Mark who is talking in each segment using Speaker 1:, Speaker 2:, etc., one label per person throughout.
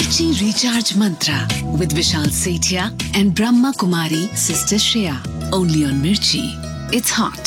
Speaker 1: Mirchi Recharge Mantra with Vishal Sethia and Brahma Kumari Sister Shreya. Only on Mirchi. It's hot.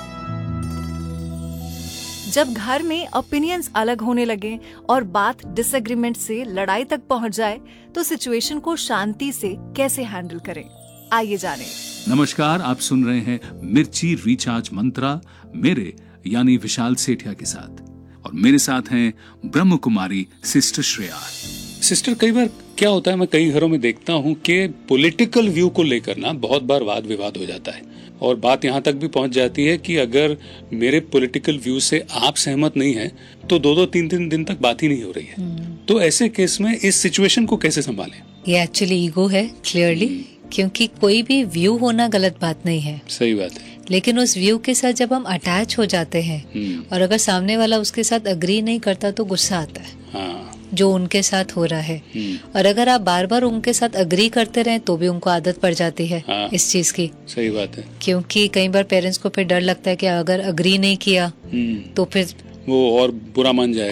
Speaker 2: जब घर में opinions अलग होने लगे और बात डिसएग्रीमेंट से लड़ाई तक पहुंच जाए तो सिचुएशन को शांति से कैसे हैंडल करें, आइए जानें।
Speaker 3: नमस्कार, आप सुन रहे हैं मिर्ची रिचार्ज मंत्रा मेरे यानी विशाल सेठिया के साथ, और मेरे साथ हैं ब्रह्म कुमारी सिस्टर श्रेया।
Speaker 4: सिस्टर, कई बार क्या होता है, मैं कई घरों में देखता हूँ कि पॉलिटिकल व्यू को लेकर ना बहुत बार वाद विवाद हो जाता है, और बात यहाँ तक भी पहुंच जाती है कि अगर मेरे पॉलिटिकल व्यू से आप सहमत नहीं हैं तो 2-3 दिन तक बात ही नहीं हो रही है। तो ऐसे केस में इस सिचुएशन को कैसे संभालें?
Speaker 5: ये एक्चुअली ईगो है क्लियरली, क्योंकि कोई भी व्यू होना गलत बात नहीं है।
Speaker 4: सही बात है।
Speaker 5: लेकिन उस व्यू के साथ जब हम अटैच हो जाते हैं और अगर सामने वाला उसके साथ अग्री नहीं करता तो गुस्सा आता है।
Speaker 4: हाँ।
Speaker 5: जो उनके साथ हो रहा है, और अगर आप बार बार उनके साथ अग्री करते रहें तो भी उनको आदत पड़ जाती है। हाँ। इस चीज की।
Speaker 4: सही बात है।
Speaker 5: क्योंकि कई बार पेरेंट्स को फिर डर लगता है कि अगर अग्री नहीं किया तो फिर
Speaker 4: वो और बुरा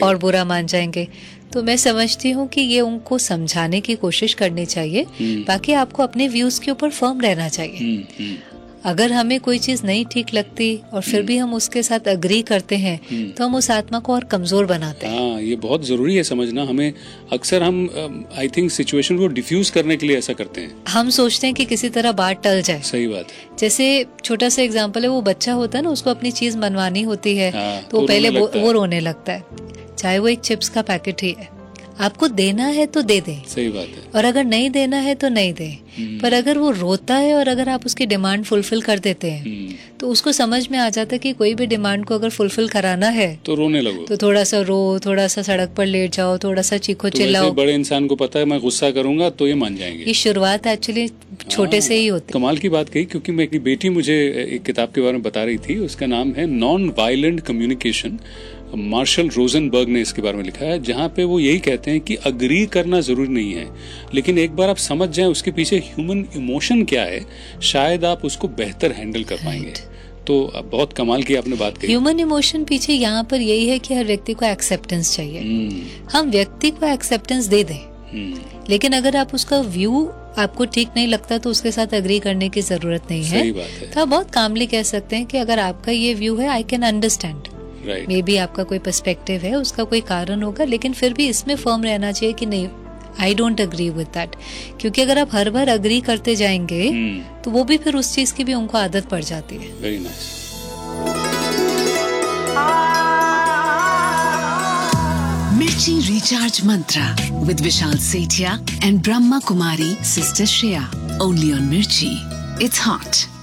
Speaker 4: मान जाएंगे।
Speaker 5: तो मैं समझती हूँ कि ये उनको समझाने की कोशिश करनी चाहिए। बाकी आपको अपने व्यूज के ऊपर फर्म रहना चाहिए। अगर हमें कोई चीज नहीं ठीक लगती और फिर भी हम उसके साथ अग्री करते हैं तो हम उस आत्मा को और कमजोर बनाते हैं।
Speaker 4: हाँ, ये बहुत जरूरी है समझना। हमें अक्सर हम आई थिंक सिचुएशन को डिफ्यूज करने के लिए ऐसा करते हैं।
Speaker 5: हम सोचते हैं कि किसी तरह बात टल जाए।
Speaker 4: सही बात है।
Speaker 5: जैसे छोटा सा एग्जांपल है, वो बच्चा होता है ना, उसको अपनी चीज मनवानी होती है।
Speaker 4: हाँ,
Speaker 5: तो पहले वो रोने लगता है, चाहे वो एक चिप्स का पैकेट ही है। आपको देना है तो दे दें।
Speaker 4: सही बात है।
Speaker 5: और अगर नहीं देना है तो नहीं दें। पर अगर वो रोता है और अगर आप उसकी डिमांड फुलफिल कर देते हैं तो उसको समझ में आ जाता है कि कोई भी डिमांड को अगर फुलफिल कराना है तो
Speaker 4: रोने लगो, तो
Speaker 5: थोड़ा सा रो, थोड़ा सा सड़क पर लेट जाओ, थोड़ा सा चीखो चिल्लाओ।
Speaker 4: बड़े इंसान को पता है मैं गुस्सा करूंगा तो ये मान जाएंगे।
Speaker 5: ये शुरुआत एक्चुअली छोटे से ही होती है।
Speaker 4: कमाल की बात कही, क्योंकि मेरी बेटी मुझे एक किताब के बारे में बता रही थी, उसका नाम है non violent communication. Martial Rosenberg ने इसके बारे में लिखा है, जहाँ पे वो यही कहते हैं कि अग्री करना जरूरी नहीं है, लेकिन एक बार आप समझ जाएं उसके पीछे ह्यूमन इमोशन क्या है, शायद आप उसको बेहतर हैंडल कर पाएंगे। तो बहुत कमाल की आपने बात कही।
Speaker 5: ह्यूमन इमोशन पीछे यहाँ पर यही है कि हर व्यक्ति को एक्सेप्टेंस चाहिए। हम व्यक्ति को एक्सेप्टेंस दे दें, लेकिन अगर आप उसका व्यू आपको ठीक नहीं लगता तो उसके साथ अग्री करने की जरूरत नहीं है।
Speaker 4: सही बात है।
Speaker 5: तो आप बहुत कामली कह सकते हैं कि अगर आपका ये व्यू है, I can understand. May be आपका कोई पर्सपेक्टिव है, उसका कोई कारण होगा, लेकिन फिर भी इसमें फर्म रहना चाहिए कि नहीं, I don't agree with that. क्योंकि अगर आप हर बार अग्री करते जाएंगे तो वो भी फिर उस चीज की भी उनको आदत पड़ जाती है।
Speaker 4: Very nice.
Speaker 1: Mirchi Recharge Mantra with Vishal Sethia and Brahma Kumari Sister Shreya. Only on Mirchi. It's hot.